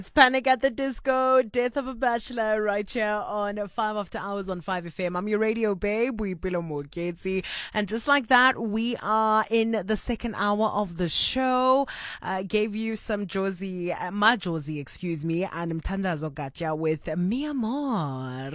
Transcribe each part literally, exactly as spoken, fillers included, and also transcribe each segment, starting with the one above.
It's Panic at the Disco, Death of a Bachelor, right here on five After Hours on five F M. I'm your radio babe, Boipelo Moketsi. And just like that, we are in the second hour of the show. Uh, gave you some Josie, uh, Ma Josie, excuse me, and Mthandazo Gacha with Mi Amor.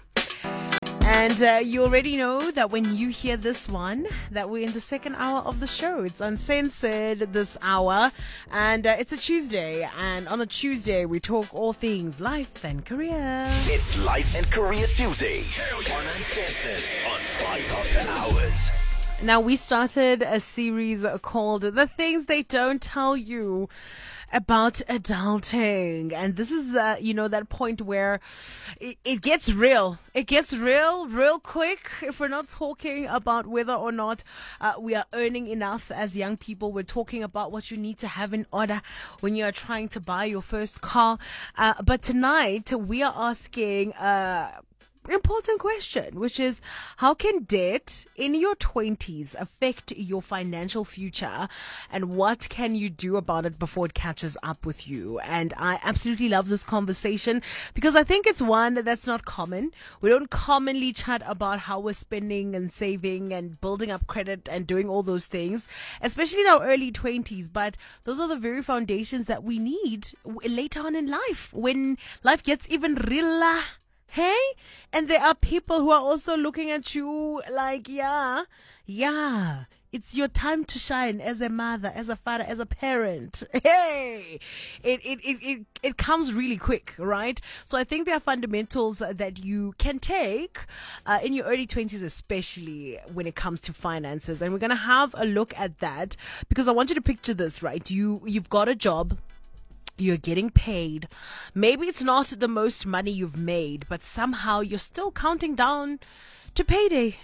And uh, you already know that when you hear this one, that we're in the second hour of the show. It's uncensored this hour, and uh, it's a Tuesday. And on a Tuesday, we talk all things life and career. It's Life and Career Tuesday on Uncensored on five After Hours. Now, we started a series called The Things They Don't Tell You About Adulting. And this is, uh, you know, that point where it, it gets real. It gets real, real quick. If we're not talking about whether or not uh, we are earning enough as young people, we're talking about what you need to have in order when you are trying to buy your first car. Uh, but tonight, we are asking Uh, important question, which is, how can debt in your twenties affect your financial future, and what can you do about it before it catches up with you? And I absolutely love this conversation because I think it's one that's not common. We don't commonly chat about how we're spending and saving and building up credit and doing all those things, especially in our early twenties. But those are the very foundations that we need later on in life, when life gets even realer. Hey? And there are people who are also looking at you like, yeah, yeah, it's your time to shine as a mother, as a father, as a parent. Hey, it, it, it, it, it comes really quick, right? So I think there are fundamentals that you can take uh, in your early twenties, especially when it comes to finances. And we're going to have a look at that because I want you to picture this, right? You, you've got a job. You're getting paid. Maybe it's not the most money you've made, but somehow you're still counting down to payday.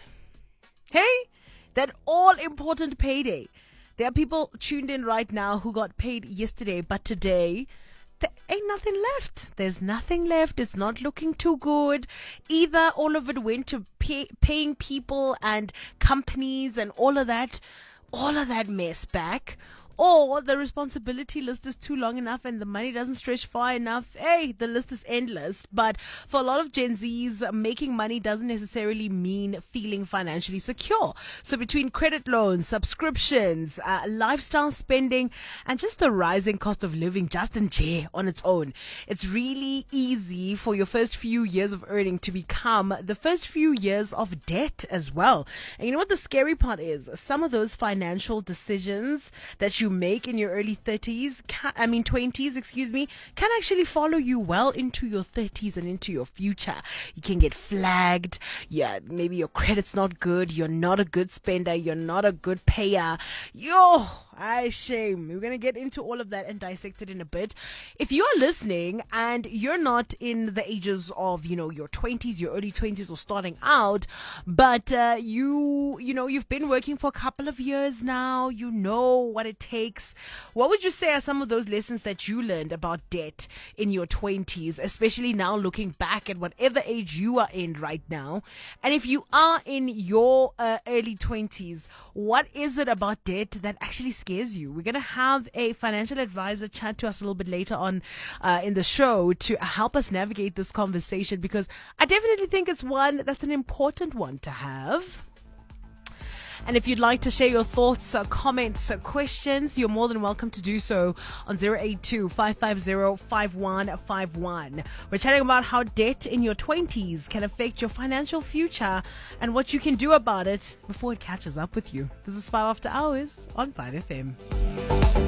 Hey, that all important payday. There are people tuned in right now who got paid yesterday, but today there ain't nothing left. There's nothing left. It's not looking too good. Either all of it went to pay, paying people and companies and all of that, all of that mess back, or the responsibility list is too long enough and the money doesn't stretch far enough. Hey, the list is endless. But for a lot of Gen Zs, making money doesn't necessarily mean feeling financially secure. So between credit loans, subscriptions, uh, lifestyle spending, and just the rising cost of living just in J on its own, it's really easy for your first few years of earning to become the first few years of debt as well. And you know what the scary part is? Some of those financial decisions that you make in your early thirties, can, I mean twenties, excuse me, can actually follow you well into your thirties and into your future. You can get flagged. Yeah, maybe your credit's not good. You're not a good spender. You're not a good payer. Yo, I shame. We're going to get into all of that and dissect it in a bit. If you're listening and you're not in the ages of, you know, your twenties, your early twenties or starting out, but uh, you, you know, you've been working for a couple of years now, you know what it takes. What would you say are some of those lessons that you learned about debt in your twenties, especially now looking back at whatever age you are in right now? And if you are in your uh, early twenties, what is it about debt that actually scares you? We're going to have a financial advisor chat to us a little bit later on uh, in the show to help us navigate this conversation, because I definitely think it's one that's an important one to have. And if you'd like to share your thoughts, uh, comments, uh, questions, you're more than welcome to do so on zero eight two, five five zero, five one five one. We're chatting about how debt in your twenties can affect your financial future and what you can do about it before it catches up with you. This is five After Hours on five F M.